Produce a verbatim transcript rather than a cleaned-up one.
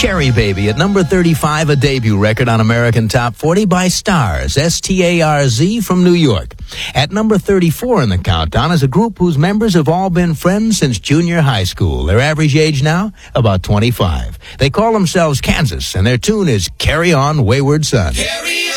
Cherry Baby at number thirty-five, a debut record on American Top forty by Stars, S T A R Z from New York. At number thirty-four in the countdown is a group whose members have all been friends since junior high school. Their average age now, about twenty-five. They call themselves Kansas, and their tune is Carry On, Wayward Son. Carry